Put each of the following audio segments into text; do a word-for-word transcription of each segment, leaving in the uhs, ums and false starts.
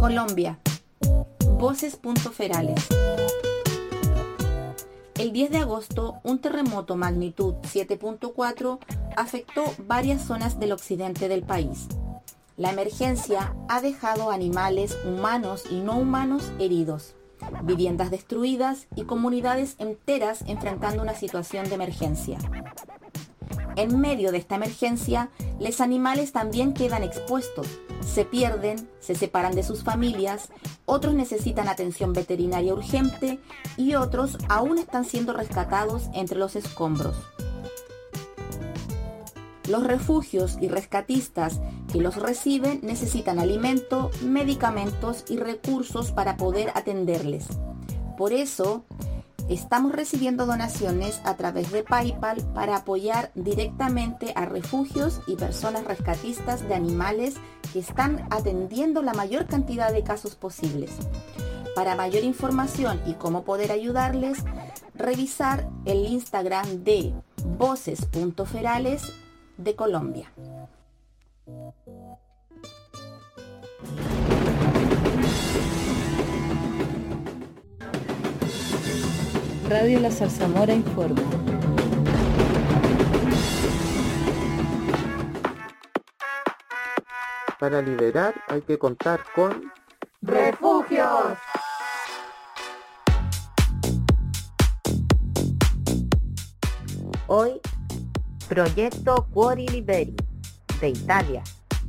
Colombia. Voces.ferales. El diez de agosto, un terremoto magnitud siete punto cuatro afectó varias zonas del occidente del país. La emergencia ha dejado animales humanos y no humanos heridos, viviendas destruidas y comunidades enteras enfrentando una situación de emergencia. En medio de esta emergencia, los animales también quedan expuestos, se pierden, se separan de sus familias, otros necesitan atención veterinaria urgente y otros aún están siendo rescatados entre los escombros. Los refugios y rescatistas que los reciben necesitan alimento, medicamentos y recursos para poder atenderles. Por eso, estamos recibiendo donaciones a través de PayPal para apoyar directamente a refugios y personas rescatistas de animales que están atendiendo la mayor cantidad de casos posibles. Para mayor información y cómo poder ayudarles, revisar el Instagram de Voces.ferales de Colombia. Radio La Zarzamora informa. Para liberar hay que contar con ¡refugios! Hoy, Proyecto Cuori Liberi, de Italia.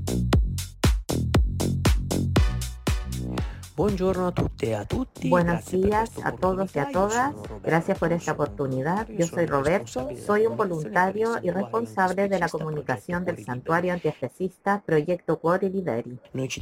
Buongiorno a tutte e a tutti. Buenos días a todos y a todas. Gracias por esta oportunidad. Yo soy Roberto, soy un voluntario y responsable de la comunicación del santuario antiespecista Proyecto Cuori Liberi.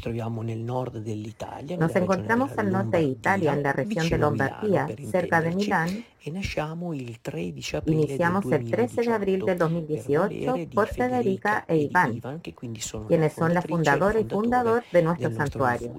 Nos encontramos al norte de Italia, en la región de Lombardía, cerca de Milán. Iniciamos el trece de abril del dos mil dieciocho por Federica e Iván, quienes son la fundadora y fundador de nuestro santuario.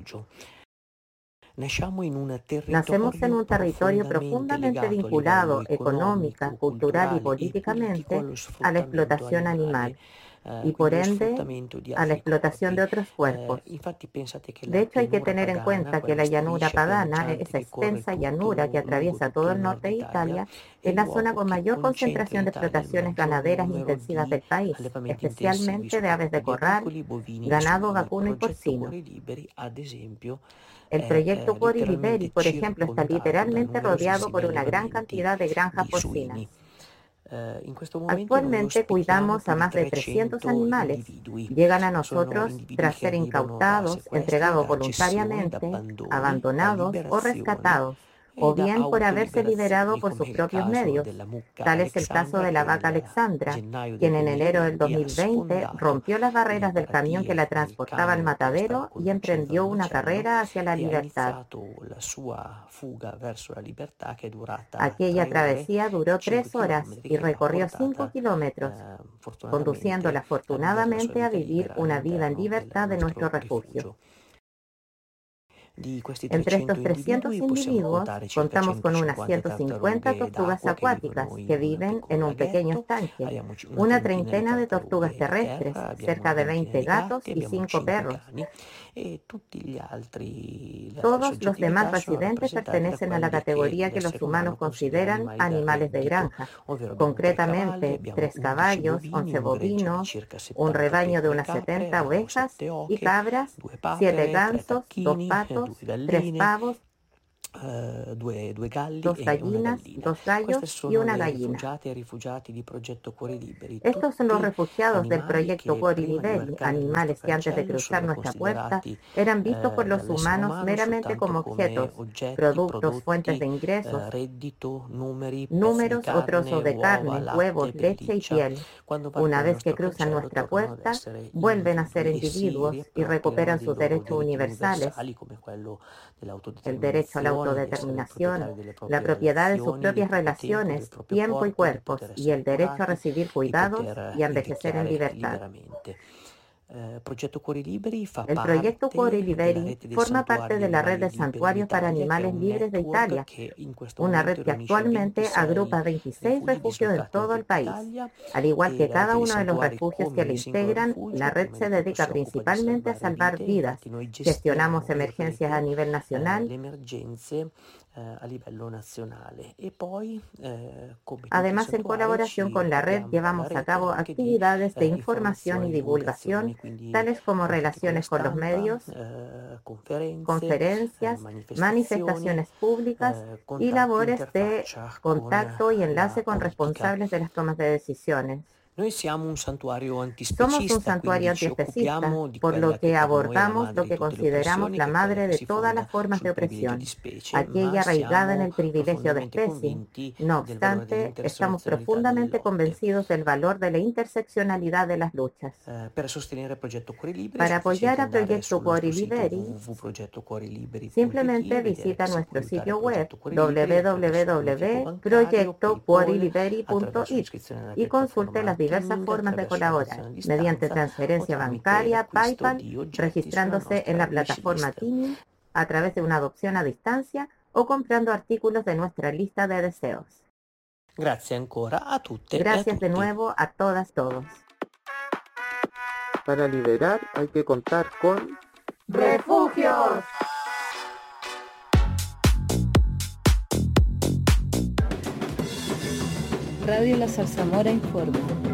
Nacemos en un territorio profundamente vinculado económica, cultural y políticamente a la explotación animal y por ende a la explotación de otros cuerpos. De hecho, hay que tener en cuenta que la llanura padana, esa extensa llanura que atraviesa todo el norte de Italia, es la zona con mayor concentración de explotaciones ganaderas intensivas del país, especialmente de aves de corral, ganado vacuno y porcino. El proyecto Cuori Liberi, por ejemplo, está literalmente rodeado por una gran cantidad de granjas porcinas. Actualmente cuidamos a más de trescientos animales. Llegan a nosotros tras ser incautados, entregados voluntariamente, abandonados o rescatados, o bien por haberse liberado por sus propios medios. Tal es el caso de la vaca Alexandra, quien en enero del dos mil veinte rompió las barreras del camión que la transportaba al matadero y emprendió una carrera hacia la libertad. Aquella travesía duró tres horas y recorrió cinco kilómetros, conduciéndola afortunadamente a vivir una vida en libertad de nuestro refugio. Entre estos trescientos individuos, contamos con unas ciento cincuenta tortugas acuáticas que viven en un pequeño estanque, una treintena de tortugas terrestres, cerca de veinte gatos y cinco perros. Todos los demás residentes pertenecen a la categoría que los humanos consideran animales de granja, concretamente tres caballos, once bovinos, un rebaño de unas setenta ovejas y cabras, siete gansos, dos patos, tres pavos, Uh, due, due galli dos gallinas, dos gallos y una gallina. Estos son los refugiados del proyecto Cuori Liberi, animales que antes de cruzar nuestra puerta eran vistos por los humanos meramente como objetos, productos, fuentes de ingresos, números o trozos de carne, huevos, leche y piel. Una vez que cruzan nuestra puerta, vuelven a ser individuos y recuperan sus derechos universales, el derecho a la autodeterminación, la propiedad de sus propias relaciones, tiempo y cuerpos, y el derecho a recibir cuidados y a envejecer en libertad. El proyecto Cuori Liberi forma parte de la red de santuarios para animales libres de Italia, una red que actualmente agrupa veintiséis refugios en todo el país. Al igual que cada uno de los refugios que lo integran, la red se dedica principalmente a salvar vidas. Gestionamos emergencias a nivel nacional. a livello nazionale e poi eh, come Además, en colaboración con la red llevamos a cabo actividades de información y divulgación, tales como relaciones con los medios, conferencias, manifestaciones públicas y labores de contacto y enlace con responsables de las tomas de decisiones. Noi siamo un santuario Somos antispecista, un santuario quindi ci antiespecista, occupiamo di por quella lo che que per noi è la abordamos madre lo di que tutte le consideramos oppressioni, la che madre però de si todas las fonda formas de sul privilegio opresión, di specie, aquella ma arraigada en el siamo privilegio de profondamente especie. convinti No del valore obstante, estamos dell'intersezionalità profundamente delle lotte. convencidos del valor de la interseccionalidad de las luchas. Eh, per sostenere il progetto Cuori Liberi Para è apoyar sufficiente a andare Proyecto sul Cuori nostro sito Liberi, w w w punto progetto cuori liberi punto i t simplemente e vedere visita che si può nuestro aiutare sitio il web progetto Cuori Liberi attraverso il bonifico w w w punto bancario, proyecto cuori PayPal, liberi punto attraverso it l'iscrizione alla y consulte piattaforma las diversas Teaming, formas de attraverso la colaborar, donazione a mediante distanza o transferencia tramite bancaria, l'acquisto PayPal, di oggetti sulla registrándose en nostra la wish plataforma list. Teaming, a través de una adopción a distancia o comprando artículos de nuestra lista de deseos. Grazie ancora a tutte e a Gracias de tutti. nuevo a todas, todos. Para liberar hay que contar con ¡Refugios! Radio La Zarzamora informa.